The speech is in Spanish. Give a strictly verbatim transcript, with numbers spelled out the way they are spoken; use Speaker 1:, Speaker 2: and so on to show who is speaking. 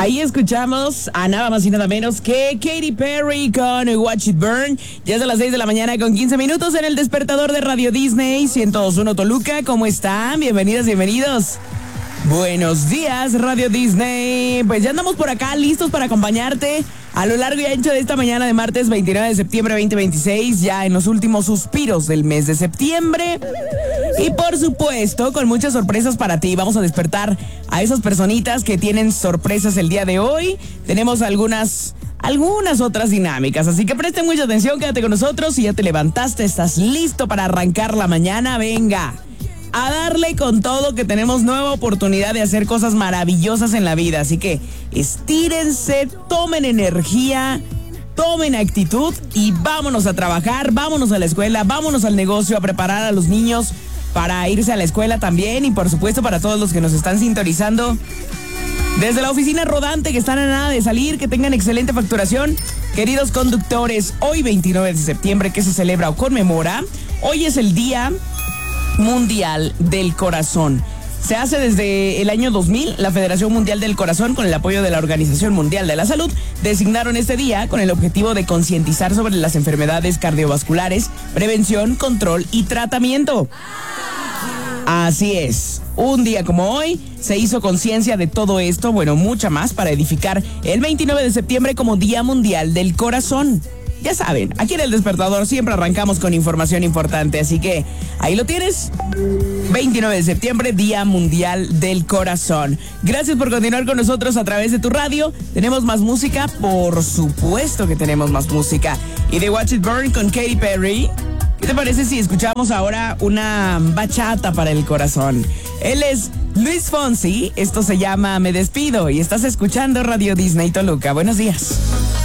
Speaker 1: Ahí escuchamos a nada más y nada menos que Katy Perry con Watch It Burn. Ya es a las seis de la mañana con quince minutos en el despertador de Radio Disney ciento dos punto uno Toluca. ¿Cómo están? Bienvenidas, bienvenidos. Buenos días, Radio Disney. Pues ya andamos por acá listos para acompañarte a lo largo y ancho de esta mañana de martes veintinueve de septiembre veinte veintiséis, ya en los últimos suspiros del mes de septiembre. Y por supuesto, con muchas sorpresas para ti. Vamos a despertar a esas personitas que tienen sorpresas el día de hoy. Tenemos algunas... algunas otras dinámicas, así que presten mucha atención, quédate con nosotros. Si ya te levantaste, estás listo para arrancar la mañana, venga a darle con todo, que tenemos nueva oportunidad de hacer cosas maravillosas en la vida. Así que estírense, tomen energía, tomen actitud y vámonos a trabajar, vámonos a la escuela, vámonos al negocio, a preparar a los niños para irse a la escuela también. Y por supuesto para todos los que nos están sintonizando desde la oficina rodante, que están a nada de salir, que tengan excelente facturación. Queridos conductores, hoy veintinueve de septiembre, que se celebra o conmemora, hoy es el Día Mundial del Corazón. Se hace desde el año dos mil. La Federación Mundial del Corazón, con el apoyo de la Organización Mundial de la Salud, designaron este día con el objetivo de concientizar sobre las enfermedades cardiovasculares, prevención, control y tratamiento. Así es, un día como hoy se hizo conciencia de todo esto, bueno, mucha más, para edificar el veintinueve de septiembre como Día Mundial del Corazón. Ya saben, aquí en El Despertador siempre arrancamos con información importante, así que ahí lo tienes. veintinueve de septiembre, Día Mundial del Corazón. Gracias por continuar con nosotros a través de tu radio. ¿Tenemos más música? Por supuesto que tenemos más música. Y de Watch It Burn con Katy Perry, ¿qué te parece si escuchamos ahora una bachata para el corazón? Él es Luis Fonsi, esto se llama Me Despido y estás escuchando Radio Disney Toluca. Buenos días.